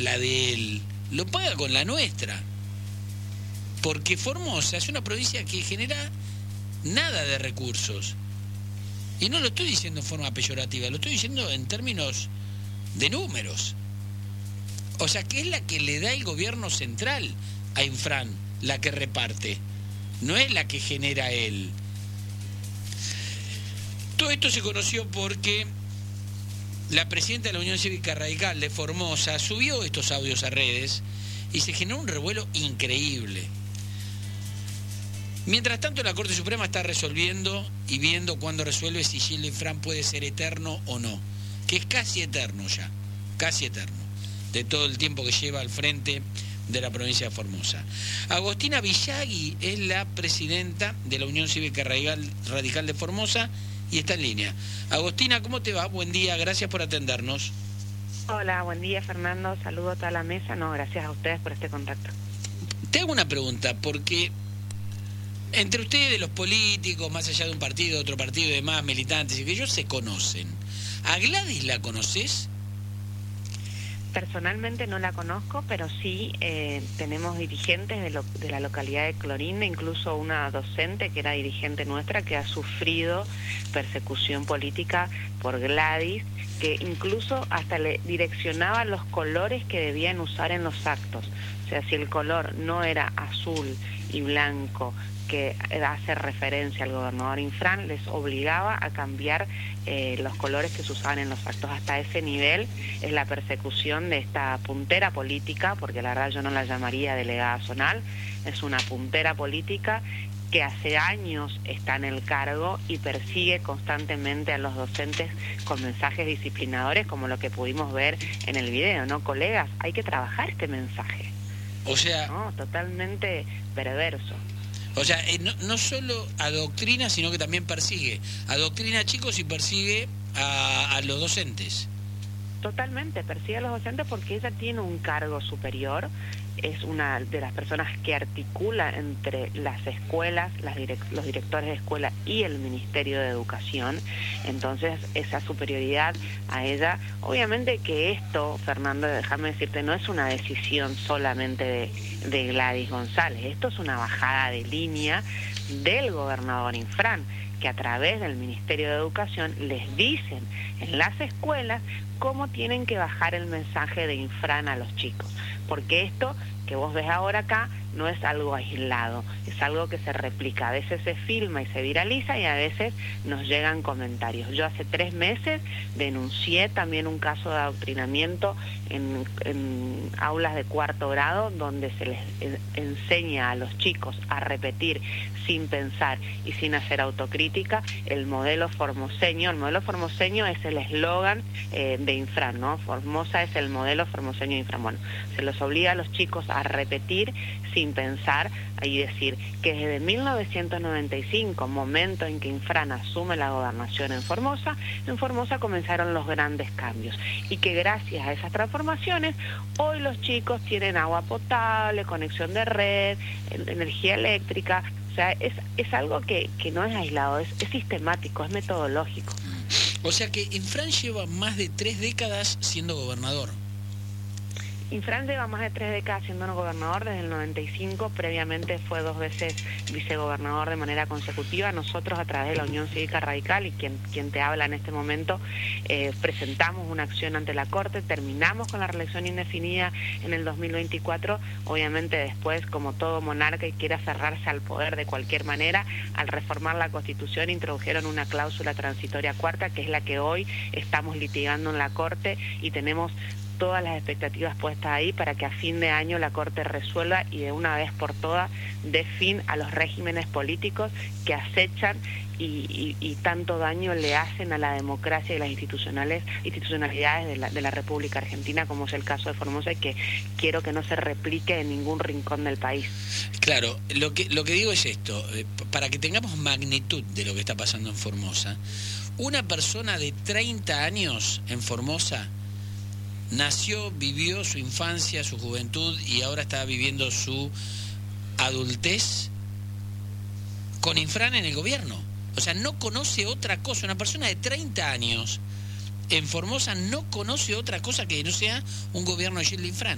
la de él, lo paga con la nuestra. Porque Formosa es una provincia que genera nada de recursos. Y no lo estoy diciendo en forma peyorativa, lo estoy diciendo en términos de números. O sea, que es la que le da el gobierno central a Infran, la que reparte. No es la que genera él. Todo esto se conoció porque la presidenta de la Unión Cívica Radical de Formosa subió estos audios a redes y se generó un revuelo increíble. Mientras tanto, la Corte Suprema está resolviendo y viendo cuándo resuelve si Gildo Infran puede ser eterno o no, que es casi eterno ya, casi eterno, de todo el tiempo que lleva al frente de la provincia de Formosa. Agostina Villagui es la presidenta de la Unión Cívica Radical de Formosa y está en línea. Agostina, ¿cómo te va? Buen día, gracias por atendernos. Hola, buen día Fernando, saludo a toda la mesa. No, gracias a ustedes por este contacto. Te hago una pregunta, porque entre ustedes, los políticos, más allá de un partido, otro partido y demás, militantes y que ellos se conocen. ¿A Gladys la conoces? Personalmente no la conozco, pero sí tenemos dirigentes de la localidad de Clorinda, incluso una docente que era dirigente nuestra que ha sufrido persecución política por Gladys, que incluso hasta le direccionaba los colores que debían usar en los actos. O sea, si el color no era azul y blanco, que hace referencia al gobernador Infran, les obligaba a cambiar los colores que se usaban en los actos. Hasta ese nivel es la persecución de esta puntera política, porque la verdad yo no la llamaría delegada zonal, es una puntera política que hace años está en el cargo y persigue constantemente a los docentes con mensajes disciplinadores, como lo que pudimos ver en el video, ¿no? Colegas, hay que trabajar este mensaje. O sea... No, totalmente perverso. O sea, no solo adoctrina, sino que también persigue. Adoctrina a chicos y persigue a los docentes. Totalmente, persigue a los docentes porque ella tiene un cargo superior, es una de las personas que articula entre las escuelas, los directores de escuela y el Ministerio de Educación. Entonces, esa superioridad a ella, obviamente que esto, Fernando, déjame decirte, no es una decisión solamente de Gladys González, esto es una bajada de línea del gobernador Infran, que a través del Ministerio de Educación les dicen en las escuelas cómo tienen que bajar el mensaje de Infran a los chicos. Porque esto que vos ves ahora acá no es algo aislado, es algo que se replica. A veces se filma y se viraliza y a veces nos llegan comentarios. Yo hace 3 meses denuncié también un caso de adoctrinamiento en aulas de 4º grado donde se les enseña a los chicos a repetir sin pensar y sin hacer autocrítica el modelo formoseño. El modelo formoseño es el eslogan de Infran, ¿no? Formosa es el modelo formoseño de Infran. Bueno, se los obliga a los chicos a repetir sin pensar y decir que desde 1995, momento en que Infran asume la gobernación en Formosa comenzaron los grandes cambios y que gracias a esas transformaciones hoy los chicos tienen agua potable, conexión de red, energía eléctrica. O sea, es algo que no es aislado, es sistemático, es metodológico. O sea que Infran lleva más de 3 décadas siendo gobernador. Infran lleva más de 3 décadas siendo gobernador desde el 95, previamente fue 2 veces vicegobernador de manera consecutiva. Nosotros a través de la Unión Cívica Radical y quien te habla en este momento, presentamos una acción ante la Corte, terminamos con la reelección indefinida en el 2024, obviamente después como todo monarca y quiere aferrarse al poder de cualquier manera, al reformar la Constitución introdujeron una cláusula transitoria cuarta que es la que hoy estamos litigando en la Corte y tenemos todas las expectativas puestas ahí para que a fin de año la Corte resuelva y de una vez por todas dé fin a los regímenes políticos que acechan y tanto daño le hacen a la democracia y las institucionalidades de la República Argentina, como es el caso de Formosa, y que quiero que no se replique en ningún rincón del país. Claro, lo que digo es esto, para que tengamos magnitud de lo que está pasando en Formosa, una persona de 30 años en Formosa nació, vivió su infancia, su juventud y ahora está viviendo su adultez con Infran en el gobierno. O sea, no conoce otra cosa. Una persona de 30 años en Formosa no conoce otra cosa que no sea un gobierno de Gildo Infran.